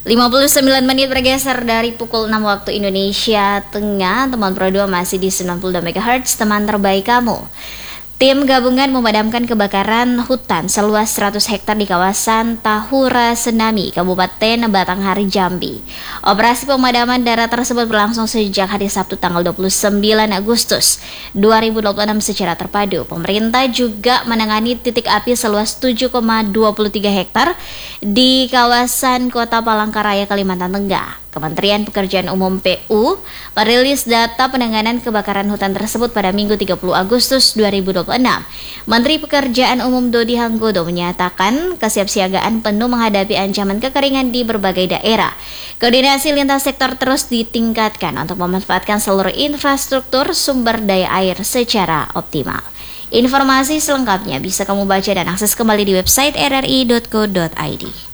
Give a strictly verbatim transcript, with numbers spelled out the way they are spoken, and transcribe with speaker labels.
Speaker 1: lima puluh sembilan menit bergeser dari pukul enam waktu Indonesia Tengah. Teman Pro dua masih di sembilan puluh dua megahertz, teman terbaik kamu. Tim gabungan memadamkan kebakaran hutan seluas seratus hektar di kawasan Tahura Senami, Kabupaten Batanghari, Jambi. Operasi pemadaman darat tersebut berlangsung sejak hari Sabtu tanggal dua puluh sembilan Agustus dua ribu dua puluh enam secara terpadu. Pemerintah juga menangani titik api seluas tujuh koma dua tiga hektar di kawasan Kota Palangkaraya, Kalimantan Tengah. Kementerian Pekerjaan Umum P U merilis data penanganan kebakaran hutan tersebut pada Minggu tiga puluh Agustus dua ribu dua puluh enam. Menteri Pekerjaan Umum Dodi Hanggodo menyatakan kesiapsiagaan penuh menghadapi ancaman kekeringan di berbagai daerah. Koordinasi lintas sektor terus ditingkatkan untuk memanfaatkan seluruh infrastruktur sumber daya air secara optimal. Informasi selengkapnya bisa kamu baca dan akses kembali di website r r i dot co dot i d.